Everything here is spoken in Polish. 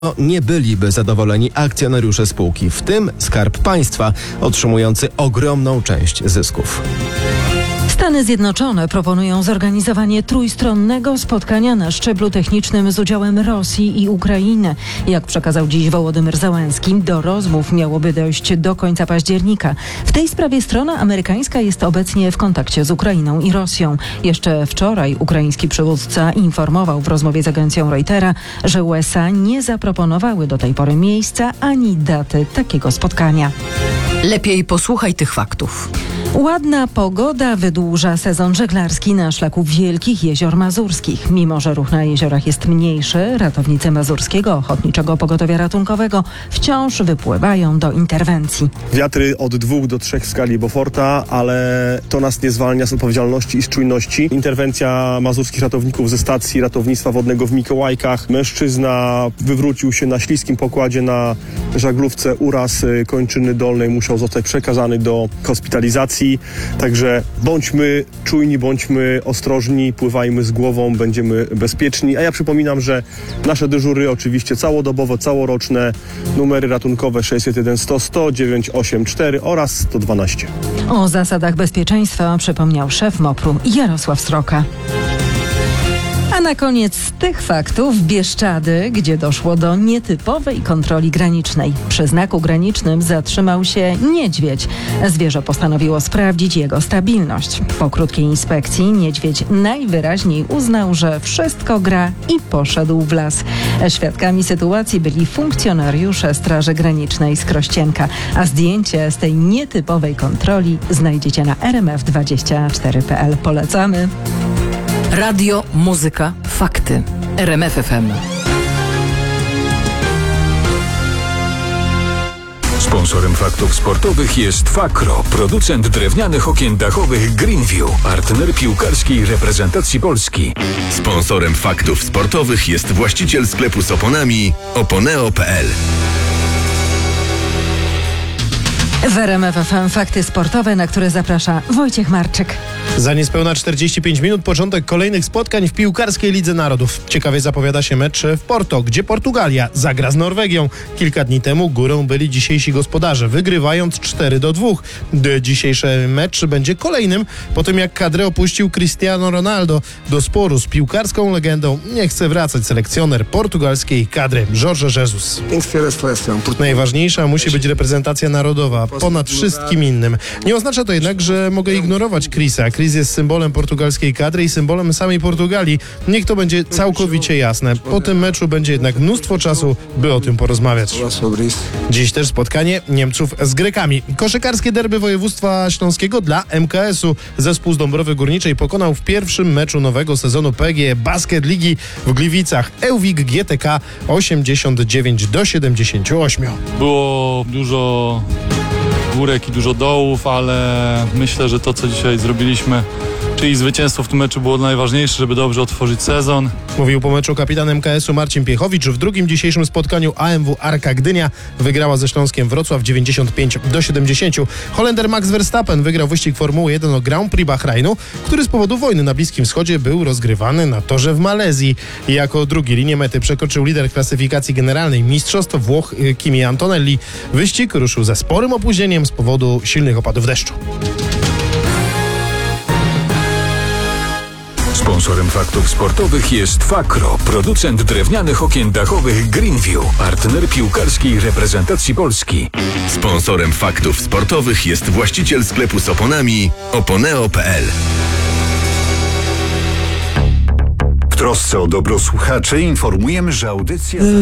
nie byliby zadowoleni akcjonariusze spółki, w tym Skarb Państwa, otrzymujący ogromną część zysków. Stany Zjednoczone proponują zorganizowanie trójstronnego spotkania na szczeblu technicznym z udziałem Rosji i Ukrainy. Jak przekazał dziś Wołodymyr Zełenski, do rozmów miałoby dojść do końca października. W tej sprawie strona amerykańska jest obecnie w kontakcie z Ukrainą i Rosją. Jeszcze wczoraj ukraiński przywódca informował w rozmowie z agencją Reutera, że USA nie zaproponowały do tej pory miejsca ani daty takiego spotkania. Lepiej posłuchaj tych faktów. Ładna pogoda wydłuża sezon żeglarski na szlaku Wielkich Jezior Mazurskich. Mimo że ruch na jeziorach jest mniejszy, ratownicy Mazurskiego Ochotniczego Pogotowia Ratunkowego wciąż wypływają do interwencji. Wiatry od 2 do 3 w skali Beauforta, ale to nas nie zwalnia z odpowiedzialności i z czujności. Interwencja mazurskich ratowników ze stacji ratownictwa wodnego w Mikołajkach. Mężczyzna wywrócił się na śliskim pokładzie na żaglówce. Uraz kończyny dolnej musiał zostać przekazany do hospitalizacji. Także bądźmy czujni, bądźmy ostrożni, pływajmy z głową, będziemy bezpieczni. A ja przypominam, że nasze dyżury oczywiście całodobowe, całoroczne, numery ratunkowe 601 100 100 984 oraz 112. O zasadach bezpieczeństwa przypomniał szef MOPR-u Jarosław Sroka. A na koniec z tych faktów Bieszczady, gdzie doszło do nietypowej kontroli granicznej. Przy znaku granicznym zatrzymał się niedźwiedź. Zwierzę postanowiło sprawdzić jego stabilność. Po krótkiej inspekcji niedźwiedź najwyraźniej uznał, że wszystko gra i poszedł w las. Świadkami sytuacji byli funkcjonariusze Straży Granicznej z Krościenka, a zdjęcie z tej nietypowej kontroli znajdziecie na rmf24.pl. Polecamy. Radio, muzyka, fakty. RMF FM. Sponsorem faktów sportowych jest Fakro, producent drewnianych okien dachowych Greenview, partner piłkarskiej reprezentacji Polski. Sponsorem faktów sportowych jest właściciel sklepu z oponami oponeo.pl. W RMF FM fakty sportowe, na które zaprasza Wojciech Marczyk. Za niespełna 45 minut początek kolejnych spotkań w piłkarskiej Lidze Narodów. Ciekawie zapowiada się mecz w Porto, gdzie Portugalia zagra z Norwegią. Kilka dni temu górą byli dzisiejsi gospodarze, wygrywając 4-2. Dzisiejszy mecz będzie kolejnym po tym, jak kadrę opuścił Cristiano Ronaldo. Do sporu z piłkarską legendą nie chce wracać selekcjoner portugalskiej kadry Jorge Jesus. Najważniejsza musi być reprezentacja narodowa, ponad wszystkim innym. Nie oznacza to jednak, że mogę ignorować Chrisa. Chris jest symbolem portugalskiej kadry i symbolem samej Portugalii. Niech to będzie całkowicie jasne. Po tym meczu będzie jednak mnóstwo czasu, by o tym porozmawiać. Dziś też spotkanie Niemców z Grekami. Koszykarskie derby województwa śląskiego dla MKS-u. Zespół z Dąbrowy Górniczej pokonał w pierwszym meczu nowego sezonu PGE Basket Ligi w Gliwicach Ełwik GTK 89-78. Było dużo górek i dużo dołów, ale myślę, że to, co dzisiaj zrobiliśmy, czyli zwycięstwo w tym meczu, było najważniejsze, żeby dobrze otworzyć sezon. Mówił po meczu kapitan MKS-u Marcin Piechowicz. W drugim dzisiejszym spotkaniu AMW Arka Gdynia wygrała ze Śląskiem Wrocław 95-70. Holender Max Verstappen wygrał wyścig Formuły 1 o Grand Prix Bahrajnu, który z powodu wojny na Bliskim Wschodzie był rozgrywany na torze w Malezji. I jako drugi linię mety przekroczył lider klasyfikacji generalnej mistrzostw Włoch Kimi Antonelli. Wyścig ruszył ze sporym opóźnieniem z powodu silnych opadów deszczu. Sponsorem faktów sportowych jest Fakro, producent drewnianych okien dachowych Greenview, partner piłkarskiej reprezentacji Polski. Sponsorem faktów sportowych jest właściciel sklepu z oponami oponeo.pl. W trosce o dobro słuchaczy informujemy, że audycja